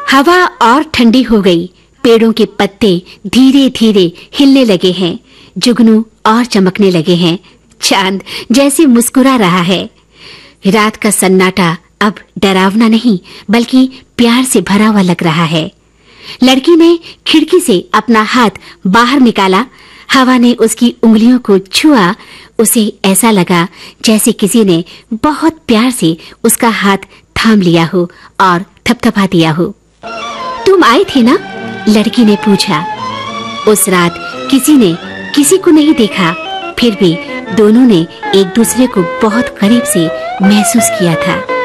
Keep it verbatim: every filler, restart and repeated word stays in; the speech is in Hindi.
हवा और ठंडी हो गई। पेड़ों के पत्ते धीरे धीरे हिलने लगे हैं। जुगनू और चमकने लगे हैं। चांद जैसे मुस्कुरा रहा है। रात का सन्नाटा अब डरावना नहीं बल्कि प्यार से भरा हुआ लग रहा है। लड़की ने खिड़की से अपना हाथ बाहर निकाला। हवा ने उसकी उंगलियों को छुआ। उसे ऐसा लगा जैसे किसी ने बहुत प्यार से उसका हाथ थाम लिया हो और थपथपा दिया हो। तुम आए थे ना? लड़की ने पूछा। उस रात किसी ने किसी को नहीं देखा, फिर भी दोनों ने एक दूसरे को बहुत करीब से महसूस किया था।